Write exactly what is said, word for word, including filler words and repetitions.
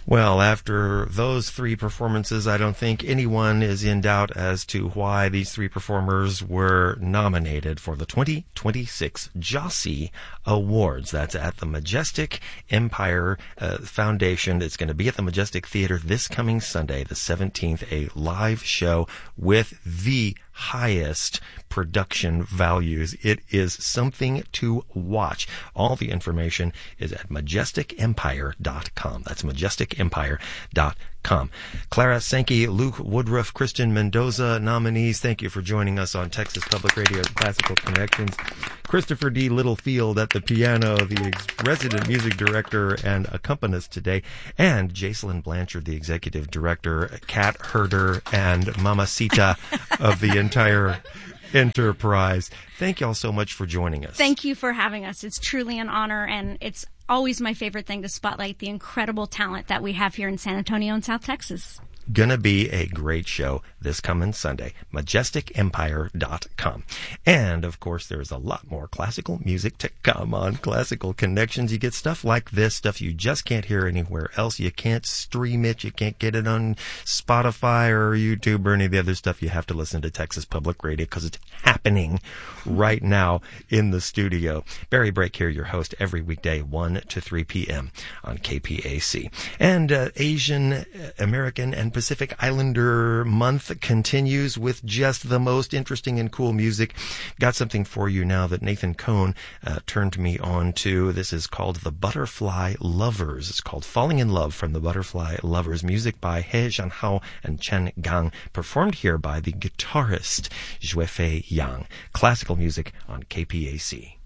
Well, after those three performances, I don't think anyone is in doubt as to why these three performers were nominated for the twenty twenty-six Jossie Awards. That's at the Majestic Empire uh, Foundation. It's going to be at the Majestic Theater this coming Sunday, the seventeenth, a live show with the highest production values. It is something to watch. All the information is at majestic empire dot com. That's majestic empire dot com. Clara Sankey, Luke Woodruff, Christian Mendoza nominees, thank you for joining us on Texas Public Radio's Classical Connections. Christopher D. Littlefield at the piano, the ex- resident music director and accompanist today, and Jacelyn Blanchard, the executive director, cat herder, and mamacita of the entire enterprise. Thank y'all so much for joining us. Thank you for having us. It's truly an honor, and it's always my favorite thing to spotlight the incredible talent that we have here in San Antonio and South Texas. Gonna be a great show this coming Sunday. majestic empire dot com. And, of course, there's a lot more classical music to come on Classical Connections. You get stuff like this, stuff you just can't hear anywhere else. You can't stream it. You can't get it on Spotify or YouTube or any of the other stuff. You have to listen to Texas Public Radio because it's happening right now in the studio. Barry Brake here, your host, every weekday, one to three p.m. on K P A C. And uh, Asian American and Pacific Islander month continues with just the most interesting and cool music. Got something for you now that Nathan Cohn uh, turned me on to. This is called The Butterfly Lovers. It's called Falling in Love from The Butterfly Lovers. Music by He Jianhao and Chen Gang, performed here by the guitarist Zhuefei Yang. Classical music on K P A C.